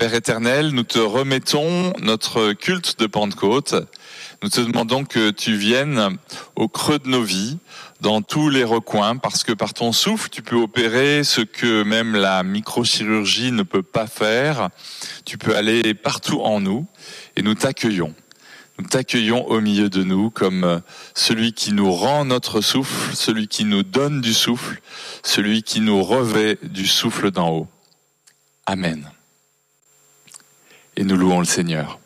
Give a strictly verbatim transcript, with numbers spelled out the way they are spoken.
Père éternel, nous te remettons notre culte de Pentecôte. Nous te demandons que tu viennes au creux de nos vies, dans tous les recoins, parce que par ton souffle, tu peux opérer ce que même la microchirurgie ne peut pas faire. Tu peux aller partout en nous et nous t'accueillons. Nous t'accueillons au milieu de nous comme celui qui nous rend notre souffle, celui qui nous donne du souffle, celui qui nous revêt du souffle d'en haut. Amen. Et nous louons le Seigneur.